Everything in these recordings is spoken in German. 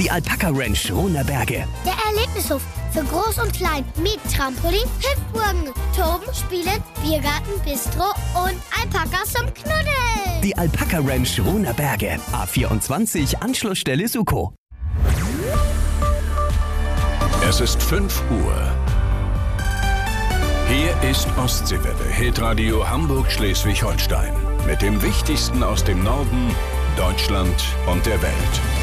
Die Alpaka Ranch Runerberge. Der Erlebnishof für Groß und Klein mit Trampolin, Hüpfburgen, Toben, Spielen, Biergarten, Bistro und Alpakas zum Knuddeln. Die Alpaka Ranch Runerberge. A24 Anschlussstelle Suko. Es ist 5 Uhr. Hier ist Ostseewelle, Hitradio Hamburg-Schleswig-Holstein. Mit dem Wichtigsten aus dem Norden, Deutschland und der Welt.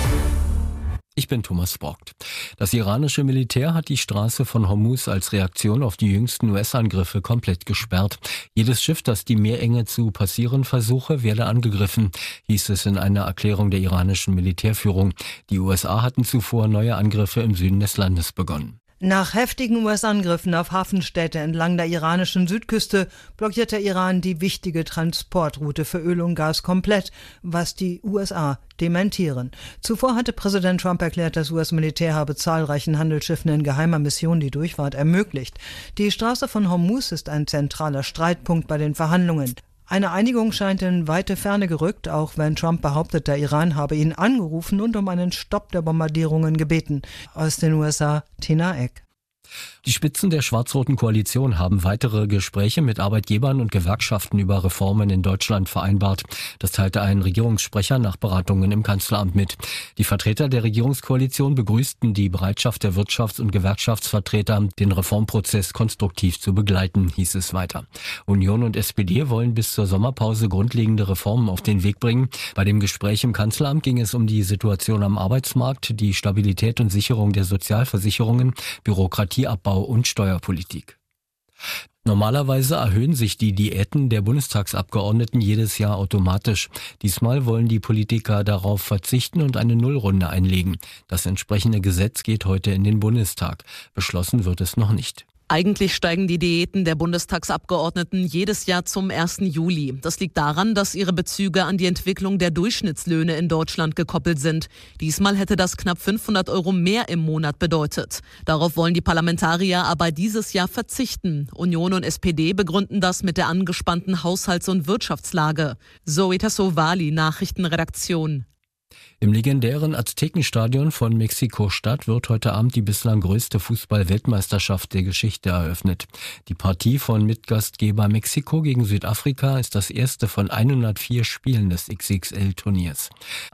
Ich bin Thomas Borgt. Das iranische Militär hat die Straße von Hormuz als Reaktion auf die jüngsten US-Angriffe komplett gesperrt. Jedes Schiff, das die Meerenge zu passieren versuche, werde angegriffen, hieß es in einer Erklärung der iranischen Militärführung. Die USA hatten zuvor neue Angriffe im Süden des Landes begonnen. Nach heftigen US-Angriffen auf Hafenstädte entlang der iranischen Südküste blockiert der Iran die wichtige Transportroute für Öl und Gas komplett, was die USA dementieren. Zuvor hatte Präsident Trump erklärt, das US-Militär habe zahlreichen Handelsschiffen in geheimer Mission die Durchfahrt ermöglicht. Die Straße von Hormuz ist ein zentraler Streitpunkt bei den Verhandlungen. Eine Einigung scheint in weite Ferne gerückt, auch wenn Trump behauptet, der Iran habe ihn angerufen und um einen Stopp der Bombardierungen gebeten. Aus den USA, Tina Eck. Die Spitzen der schwarz-roten Koalition haben weitere Gespräche mit Arbeitgebern und Gewerkschaften über Reformen in Deutschland vereinbart. Das teilte ein Regierungssprecher nach Beratungen im Kanzleramt mit. Die Vertreter der Regierungskoalition begrüßten die Bereitschaft der Wirtschafts- und Gewerkschaftsvertreter, den Reformprozess konstruktiv zu begleiten, hieß es weiter. Union und SPD wollen bis zur Sommerpause grundlegende Reformen auf den Weg bringen. Bei dem Gespräch im Kanzleramt ging es um die Situation am Arbeitsmarkt, die Stabilität und Sicherung der Sozialversicherungen, Bürokratieabbau und Steuerpolitik. Normalerweise erhöhen sich die Diäten der Bundestagsabgeordneten jedes Jahr automatisch. Diesmal wollen die Politiker darauf verzichten und eine Nullrunde einlegen. Das entsprechende Gesetz geht heute in den Bundestag. Beschlossen wird es noch nicht. Eigentlich steigen die Diäten der Bundestagsabgeordneten jedes Jahr zum 1. Juli. Das liegt daran, dass ihre Bezüge an die Entwicklung der Durchschnittslöhne in Deutschland gekoppelt sind. Diesmal hätte das knapp 500 € mehr im Monat bedeutet. Darauf wollen die Parlamentarier aber dieses Jahr verzichten. Union und SPD begründen das mit der angespannten Haushalts- und Wirtschaftslage. Zoe Tassovali, Nachrichtenredaktion. Im legendären Aztekenstadion von Mexiko-Stadt wird heute Abend die bislang größte Fußball-Weltmeisterschaft der Geschichte eröffnet. Die Partie von Mitgastgeber Mexiko gegen Südafrika ist das erste von 104 Spielen des XXL-Turniers.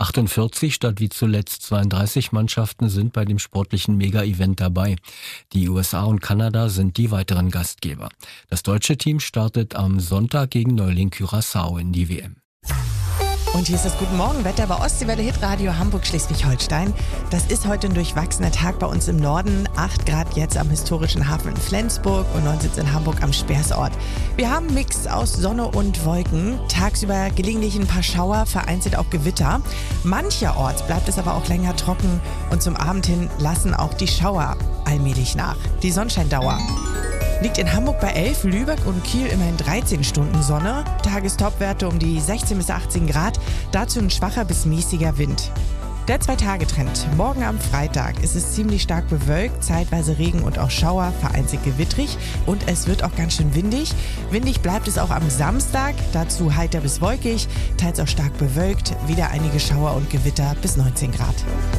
48 statt wie zuletzt 32 Mannschaften sind bei dem sportlichen Mega-Event dabei. Die USA und Kanada sind die weiteren Gastgeber. Das deutsche Team startet am Sonntag gegen Neuling Curaçao in die WM. Und hier ist das Guten Morgen Wetter bei Ostseewelle Hitradio Hamburg-Schleswig-Holstein. Das ist heute ein durchwachsener Tag bei uns im Norden. 8 Grad jetzt am historischen Hafen in Flensburg und 19 in Hamburg am Speersort. Wir haben einen Mix aus Sonne und Wolken. Tagsüber gelegentlich ein paar Schauer, vereinzelt auch Gewitter. Mancherorts bleibt es aber auch länger trocken und zum Abend hin lassen auch die Schauer allmählich nach. Die Sonnenscheindauer liegt in Hamburg bei 11, Lübeck und Kiel immerhin 13 Stunden Sonne. Tagestopwerte um die 16 bis 18 Grad, dazu ein schwacher bis mäßiger Wind. Der 2-Tage-Trend. Morgen am Freitag ist es ziemlich stark bewölkt, zeitweise Regen und auch Schauer, vereinzelt gewittrig und es wird auch ganz schön windig. Windig bleibt es auch am Samstag, dazu heiter bis wolkig, teils auch stark bewölkt, wieder einige Schauer und Gewitter bis 19 Grad.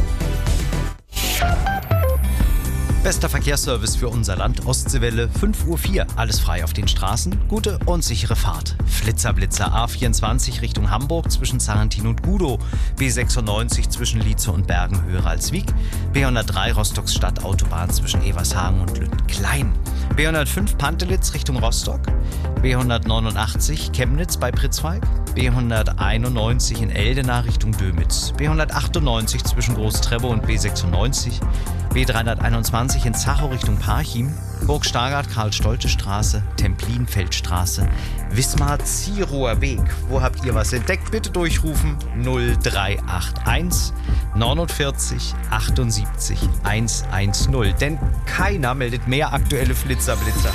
Bester Verkehrsservice für unser Land, Ostseewelle, 5:04 Uhr. Alles frei auf den Straßen, gute und sichere Fahrt. Flitzer A24 Richtung Hamburg zwischen Sarrentin und Gudow. B96 zwischen Lietze und Bergen höher als Wieg. B103 Rostocks Stadtautobahn zwischen Evershagen und Lüttenklein. B105 Pantelitz Richtung Rostock. B189 Chemnitz bei Pritzwalk. B191 in Eldena Richtung Dömitz. B198 zwischen Großtrебbe und B96. B321 in Zachow Richtung Parchim, Burg Stargard, Karl-Stolte-Straße, Templin-Feldstraße, Wismar-Zierower Weg. Wo habt ihr was entdeckt? Bitte durchrufen 0381 49 78 110. Denn keiner meldet mehr aktuelle Flitzer-Blitzer.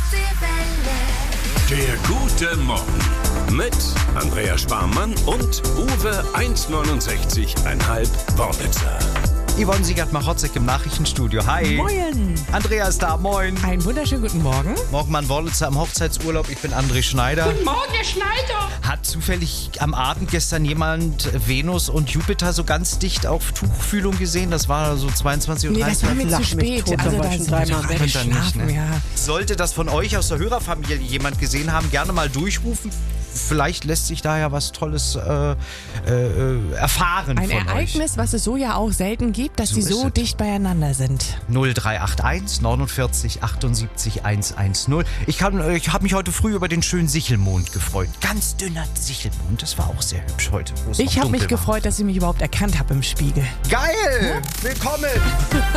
Der gute Morgen mit Andrea Sparmann und Uwe 1,69,5 Wornitzer. Yvonne Siegert-Machotzek im Nachrichtenstudio. Hi. Moin. Andrea ist da. Moin. Einen wunderschönen guten Morgen. Morgenmann Worlitzer im Hochzeitsurlaub. Ich bin André Schneider. Guten Morgen, Herr Schneider. Hat zufällig am Abend gestern jemand Venus und Jupiter so ganz dicht auf Tuchfühlung gesehen? Das war so 22:30 Uhr. Nee, das war mir zu spät. Also da sind wir doch nicht, ne? Ja. Sollte das von euch aus der Hörerfamilie jemand gesehen haben, gerne mal durchrufen. Vielleicht lässt sich da ja was Tolles erfahren Ein von Ereignis, euch. was es so ja auch selten gibt, dass So die ist so es. dicht beieinander sind. 0381 49 78 110. Ich habe mich heute früh über den schönen Sichelmond gefreut. Ganz dünner Sichelmond. Das war auch sehr hübsch heute. wo es Ich noch habe mich dunkel war. gefreut, dass ich mich überhaupt erkannt habe im Spiegel. Geil! Willkommen!